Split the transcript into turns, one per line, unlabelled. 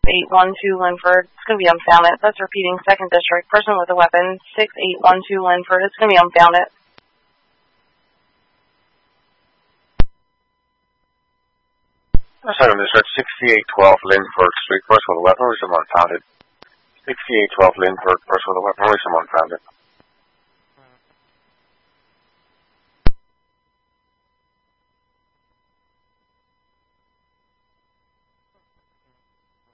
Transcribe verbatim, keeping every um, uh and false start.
eight one two Linford. It's going to be unfounded. That's repeating, second District. Person with a weapon, six eight one two Linford. It's going to be unfounded.
Second District, sixty-eight twelve Linford Street. Person with a weapon, resume unfounded. sixty-eight twelve Linford. Person with a weapon, resume unfounded.